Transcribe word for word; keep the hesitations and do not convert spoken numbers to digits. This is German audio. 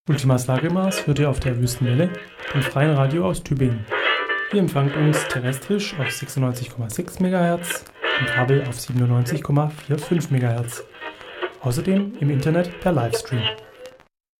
Ultimas Lagermaß hört ihr auf der Wüstenwelle, dem freien Radio aus Tübingen. Ihr empfangt uns terrestrisch auf sechsundneunzig Komma sechs Megahertz und Kabel auf siebenundneunzig Komma fünfundvierzig Megahertz. Außerdem im Internet per Livestream.